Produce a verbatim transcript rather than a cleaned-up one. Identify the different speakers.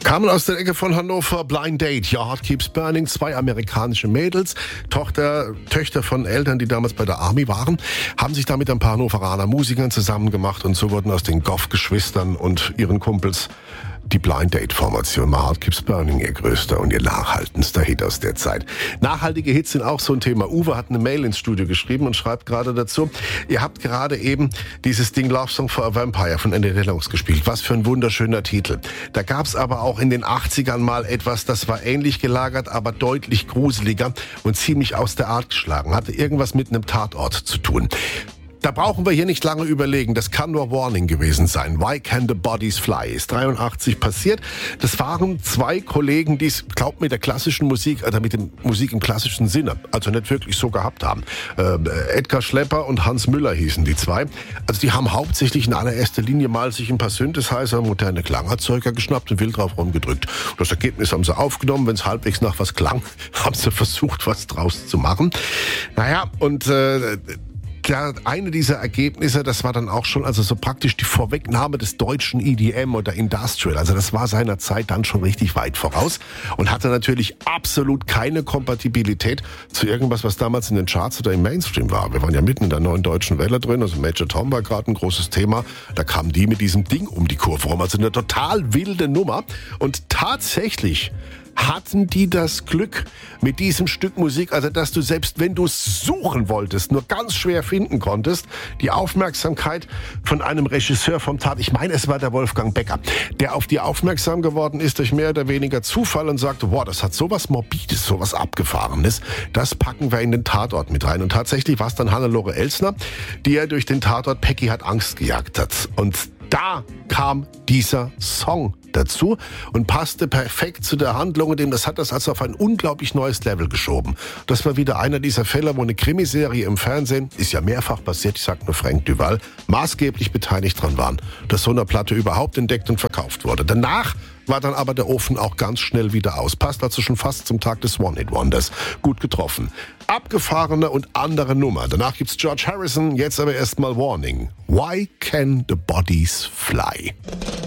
Speaker 1: Kamen aus der Ecke von Hannover, Blind Date, Your Heart Keeps Burning, zwei amerikanische Mädels, Tochter, Töchter von Eltern, die damals bei der Army waren, haben sich da mit ein paar Hannoveraner Musikern zusammen gemacht und so wurden aus den Goff-Geschwistern und ihren Kumpels die Blind Date-Formation. My Heart Keeps Burning, ihr größter und ihr nachhaltendster Hit aus der Zeit. Nachhaltige Hits sind auch so ein Thema. Uwe hat eine Mail ins Studio geschrieben und schreibt gerade dazu, ihr habt gerade eben dieses Ding Love Song for a Vampire von Andy Lennox gespielt. Was für ein wunderschöner Titel. Da gab's aber auch in den achtzigern mal etwas, das war ähnlich gelagert, aber deutlich gruseliger und ziemlich aus der Art geschlagen. Hatte irgendwas mit einem Tatort zu tun. Da brauchen wir hier nicht lange überlegen. Das kann nur Warning gewesen sein. Why Can the Bodies Fly? Ist dreiundachtzig passiert. Das waren zwei Kollegen, die es, glaubt mit der klassischen Musik, oder mit der Musik im klassischen Sinne, also nicht wirklich so gehabt haben. Äh, Edgar Schlepper und Hans Müller hießen die zwei. Also die haben hauptsächlich in allererster Linie mal sich ein paar Synthesizer, moderne Klangerzeuger geschnappt und wild drauf rumgedrückt. Das Ergebnis haben sie aufgenommen. Wenn es halbwegs nach was klang, haben sie versucht, was draus zu machen. Naja, und äh, Ja, eine dieser Ergebnisse, das war dann auch schon also so praktisch die Vorwegnahme des deutschen E D M oder Industrial. Also das war seiner Zeit dann schon richtig weit voraus und hatte natürlich absolut keine Kompatibilität zu irgendwas, was damals in den Charts oder im Mainstream war. Wir waren ja mitten in der neuen deutschen Welle drin, also Major Tom war gerade ein großes Thema. Da kamen die mit diesem Ding um die Kurve rum, also eine total wilde Nummer. Und tatsächlich hatten die das Glück mit diesem Stück Musik, also dass du selbst wenn du es suchen wolltest, nur ganz schwer finden konntest, die Aufmerksamkeit von einem Regisseur vom Tat, ich meine es war der Wolfgang Becker, der auf die aufmerksam geworden ist durch mehr oder weniger Zufall und sagte, boah, das hat sowas Morbides, sowas Abgefahrenes, das packen wir in den Tatort mit rein. Und tatsächlich war es dann Hannelore Elsner, die er durch den Tatort Peggy hat Angst gejagt hat. Und da kam dieser Song dazu und passte perfekt zu der Handlung und dem, das hat das also auf ein unglaublich neues Level geschoben. Das war wieder einer dieser Fälle, wo eine Krimiserie im Fernsehen, ist ja mehrfach passiert, ich sag nur Frank Duval, maßgeblich beteiligt dran waren, dass so eine Platte überhaupt entdeckt und verkauft wurde. Danach war dann aber der Ofen auch ganz schnell wieder aus. Passt also schon fast zum Tag des One-Hit-Wonders. Gut getroffen. Abgefahrene und andere Nummer. Danach gibt's George Harrison, jetzt aber erstmal Warning. Why Can the Bodies Fly?